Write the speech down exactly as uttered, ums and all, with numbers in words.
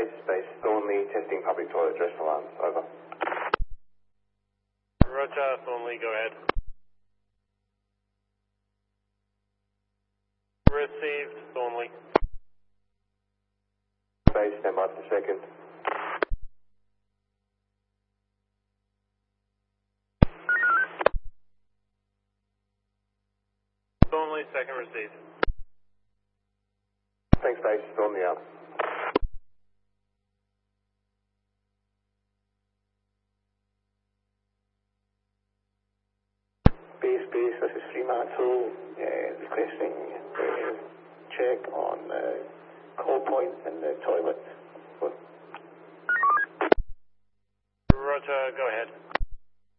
Base, base, Thornley, testing public toilet dress alarms, over. Roger, Thornley, go ahead. Received, Thornley. Base, stand by for a second. Thornley, second received. Thanks, base, Thornley out. Base, base, this is Fremantle, uh, requesting uh, check on uh, call point in the toilet. Roger, go ahead.